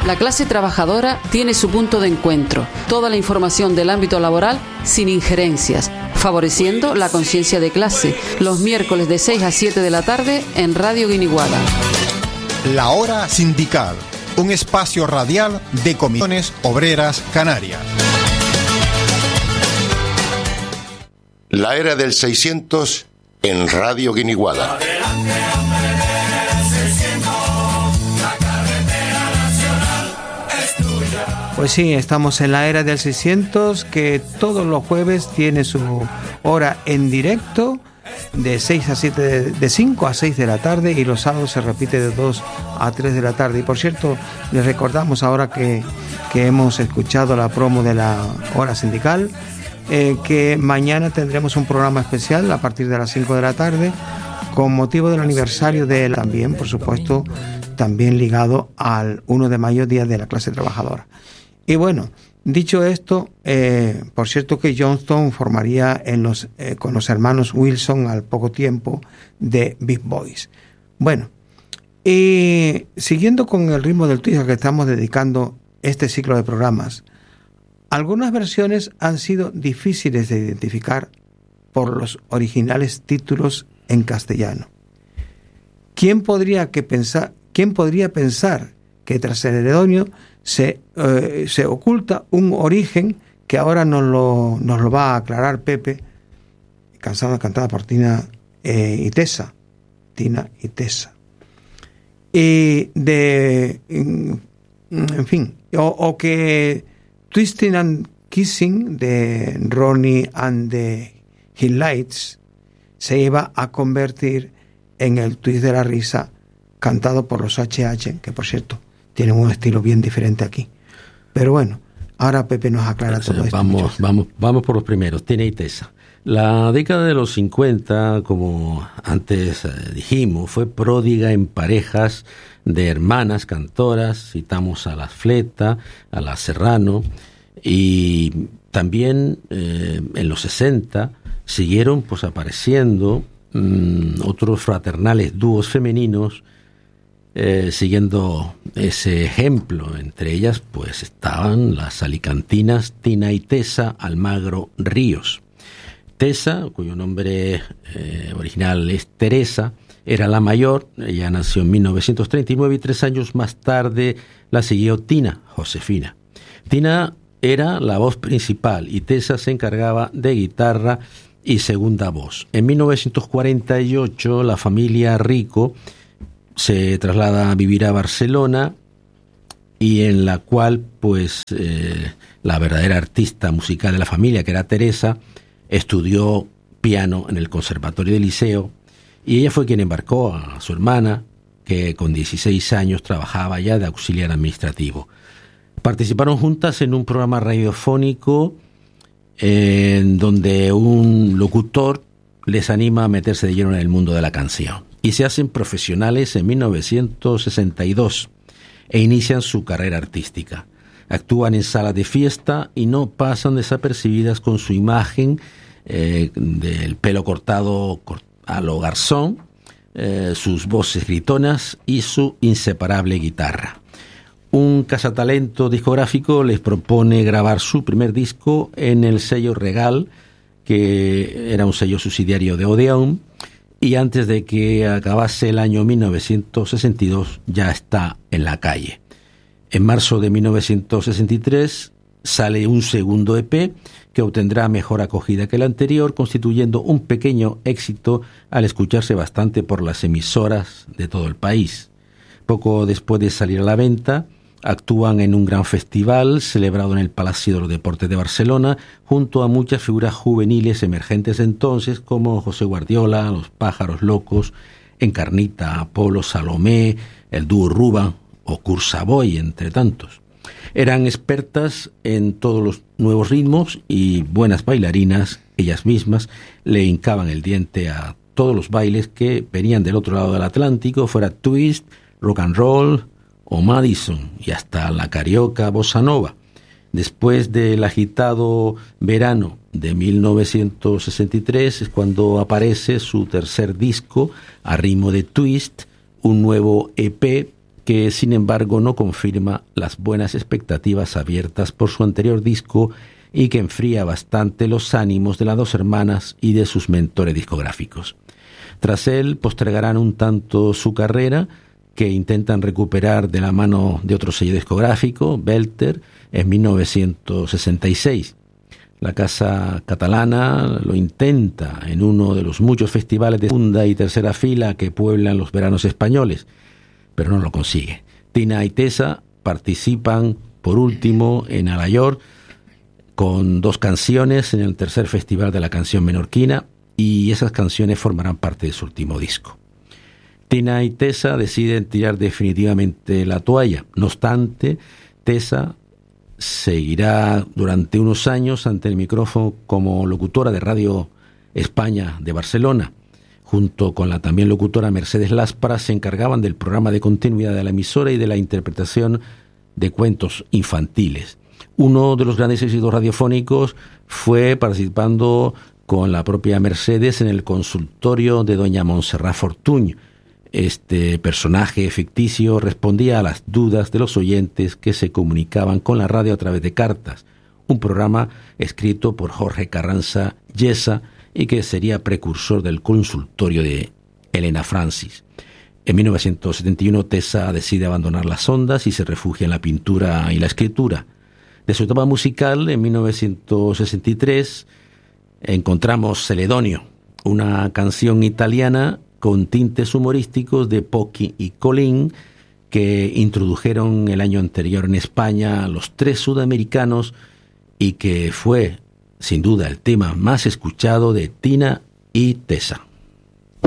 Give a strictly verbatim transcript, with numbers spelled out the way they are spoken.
La clase trabajadora tiene su punto de encuentro. Toda la información del ámbito laboral sin injerencias, favoreciendo la conciencia de clase. Los miércoles de seis a siete de la tarde en Radio Guiniguada. La Hora Sindical, un espacio radial de Comisiones Obreras Canarias. La Era del seiscientos en Radio Guiniguada. Pues sí, estamos en la Era del seiscientos, que todos los jueves tiene su hora en directo de seis a siete, de, de cinco a seis de la tarde, y los sábados se repite de dos a tres de la tarde. Y por cierto, les recordamos ahora que, que hemos escuchado la promo de la Hora Sindical, eh, que mañana tendremos un programa especial a partir de las cinco de la tarde con motivo del aniversario de él, también, por supuesto, también ligado al primero de mayo, Día de la Clase Trabajadora. Y bueno, dicho esto, eh, por cierto que Johnston formaría en los, eh, con los hermanos Wilson al poco tiempo de Big Boys. Bueno, y siguiendo con el ritmo del twist que estamos dedicando este ciclo de programas, algunas versiones han sido difíciles de identificar por los originales títulos en castellano. ¿Quién podría, que pensar, ¿quién podría pensar que tras el Heredonio se, eh, se oculta un origen que ahora nos lo, nos lo va a aclarar Pepe, cansada, cantada por Tina eh, y Tessa, Tina y Tessa, y de, en, en fin, o, o que Twisting and Kissing de Ronnie and the Highlights se iba a convertir en el twist de la risa cantado por los H H, que por cierto tienen un estilo bien diferente aquí. Pero bueno, ahora Pepe nos aclara todo esto. Vamos, vamos, vamos por los primeros, Tina y Tessa. La década de los cincuenta, como antes eh, dijimos, fue pródiga en parejas de hermanas cantoras. Citamos a la Fleta, a la Serrano, y también eh, en los sesenta siguieron pues apareciendo mmm, otros fraternales dúos femeninos. Eh, siguiendo ese ejemplo, entre ellas pues estaban las alicantinas Tina y Tessa Almagro Ríos. Tessa, cuyo nombre eh, original es Teresa, era la mayor. Ella nació en mil novecientos treinta y nueve y tres años más tarde la siguió Tina, Josefina. Tina era la voz principal y Tessa se encargaba de guitarra y segunda voz. En mil novecientos cuarenta y ocho la familia Rico se traslada a vivir a Barcelona, y en la cual pues eh, la verdadera artista musical de la familia, que era Teresa, estudió piano en el Conservatorio del Liceo, y ella fue quien embarcó a su hermana, que con dieciséis años trabajaba ya de auxiliar administrativo. Participaron juntas en un programa radiofónico eh, en donde un locutor les anima a meterse de lleno en el mundo de la canción, y se hacen profesionales en mil novecientos sesenta y dos e inician su carrera artística. Actúan en salas de fiesta y no pasan desapercibidas con su imagen eh, del pelo cortado a lo garzón, eh, sus voces gritonas y su inseparable guitarra. Un cazatalento discográfico les propone grabar su primer disco en el sello Regal, que era un sello subsidiario de Odeón, y antes de que acabase el año mil novecientos sesenta y dos ya está en la calle. En marzo de mil novecientos sesenta y tres sale un segundo E P que obtendrá mejor acogida que el anterior, constituyendo un pequeño éxito al escucharse bastante por las emisoras de todo el país. Poco después de salir a la venta, actúan en un gran festival celebrado en el Palacio de los Deportes de Barcelona, junto a muchas figuras juveniles emergentes entonces, como José Guardiola, Los Pájaros Locos, Encarnita, Apolo, Salomé, el dúo Ruba o Kurt Savoy, entre tantos. Eran expertas en todos los nuevos ritmos y buenas bailarinas. Ellas mismas le hincaban el diente a todos los bailes que venían del otro lado del Atlántico, fuera twist, rock and roll o Madison, y hasta la carioca bossa nova. Después del agitado verano de mil novecientos sesenta y tres es cuando aparece su tercer disco a ritmo de twist, un nuevo E P que sin embargo no confirma las buenas expectativas abiertas por su anterior disco y que enfría bastante los ánimos de las dos hermanas y de sus mentores discográficos. Tras él postergarán un tanto su carrera, que intentan recuperar de la mano de otro sello discográfico, Belter, en mil novecientos sesenta y seis. La casa catalana lo intenta en uno de los muchos festivales de segunda y tercera fila que pueblan los veranos españoles, pero no lo consigue. Tina y Tessa participan, por último, en Alayor, con dos canciones en el tercer Festival de la Canción Menorquina, y esas canciones formarán parte de su último disco. Tina y Tessa deciden tirar definitivamente la toalla. No obstante, Tessa seguirá durante unos años ante el micrófono como locutora de Radio España de Barcelona. Junto con la también locutora Mercedes Láspara se encargaban del programa de continuidad de la emisora y de la interpretación de cuentos infantiles. Uno de los grandes éxitos radiofónicos fue participando con la propia Mercedes en el consultorio de doña Montserrat Fortuny. Este personaje ficticio respondía a las dudas de los oyentes que se comunicaban con la radio a través de cartas, un programa escrito por Jorge Carranza Yesa y que sería precursor del consultorio de Elena Francis. En mil novecientos setenta y uno, Tessa decide abandonar las ondas y se refugia en la pintura y la escritura. De su etapa musical, en mil novecientos sesenta y tres, encontramos Celedonio, una canción italiana con tintes humorísticos de Pochi y Colín, que introdujeron el año anterior en España los tres sudamericanos y que fue, sin duda, el tema más escuchado de Tina y Tessa.